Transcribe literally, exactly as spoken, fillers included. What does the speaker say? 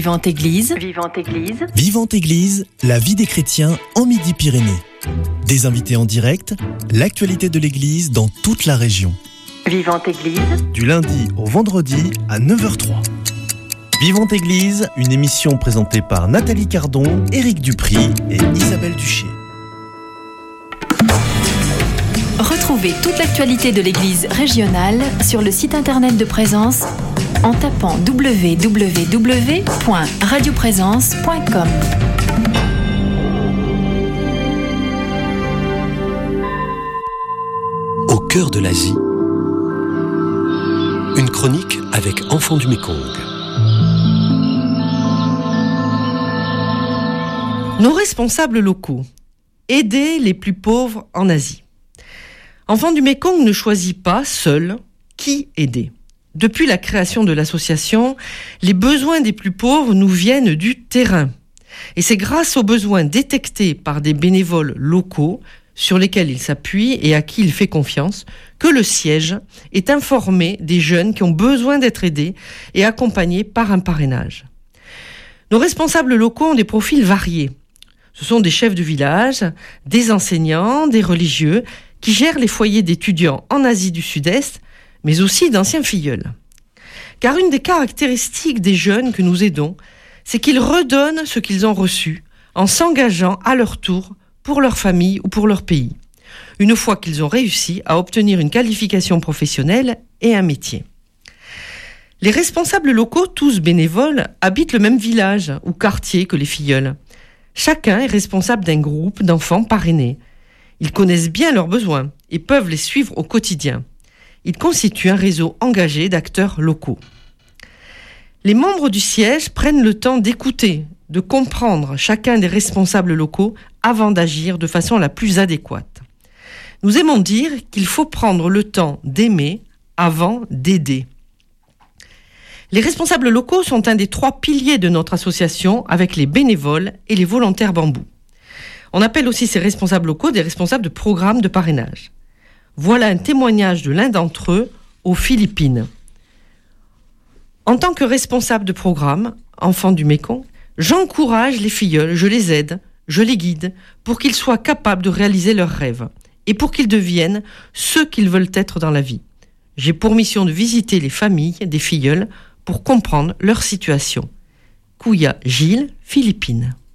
Vivante Église. Vivante Église. Vivante Église, la vie des chrétiens en Midi-Pyrénées. Des invités en direct, l'actualité de l'Église dans toute la région. Vivante Église. Du lundi au vendredi à neuf heures zéro trois. Vivante Église, une émission présentée par Nathalie Cardon, Éric Dupry et Isabelle Duché. Retrouvez toute l'actualité de l'Église régionale sur le site internet de Présence en tapant w w w point radio présence point com. Au cœur de l'Asie, une chronique avec Enfants du Mékong. Nos responsables locaux, aider les plus pauvres en Asie. Enfants du Mékong ne choisit pas seul qui aider. Depuis la création de l'association, les besoins des plus pauvres nous viennent du terrain. Et c'est grâce aux besoins détectés par des bénévoles locaux sur lesquels il s'appuie et à qui il fait confiance que le siège est informé des jeunes qui ont besoin d'être aidés et accompagnés par un parrainage. Nos responsables locaux ont des profils variés. Ce sont des chefs de village, des enseignants, des religieux qui gèrent les foyers d'étudiants en Asie du Sud-Est, mais aussi d'anciens filleuls. Car une des caractéristiques des jeunes que nous aidons, c'est qu'ils redonnent ce qu'ils ont reçu en s'engageant à leur tour pour leur famille ou pour leur pays, une fois qu'ils ont réussi à obtenir une qualification professionnelle et un métier. Les responsables locaux, tous bénévoles, habitent le même village ou quartier que les filleuls. Chacun est responsable d'un groupe d'enfants parrainés. Ils connaissent bien leurs besoins et peuvent les suivre au quotidien. Ils constituent un réseau engagé d'acteurs locaux. Les membres du siège prennent le temps d'écouter, de comprendre chacun des responsables locaux avant d'agir de façon la plus adéquate. Nous aimons dire qu'il faut prendre le temps d'aimer avant d'aider. Les responsables locaux sont un des trois piliers de notre association avec les bénévoles et les volontaires bambou. On appelle aussi ces responsables locaux des responsables de programmes de parrainage. Voilà un témoignage de l'un d'entre eux aux Philippines. En tant que responsable de programme, enfant du Mékong, j'encourage les filleuls, je les aide, je les guide pour qu'ils soient capables de réaliser leurs rêves et pour qu'ils deviennent ceux qu'ils veulent être dans la vie. J'ai pour mission de visiter les familles des filleuls pour comprendre leur situation. Kouya Gilles, Philippines.